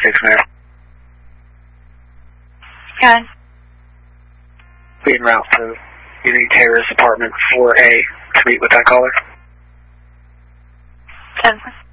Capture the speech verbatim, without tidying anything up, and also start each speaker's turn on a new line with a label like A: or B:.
A: six, ma'am.
B: Okay.
A: We en route to Unique Terrace, apartment four A, to meet with that caller.
B: ten.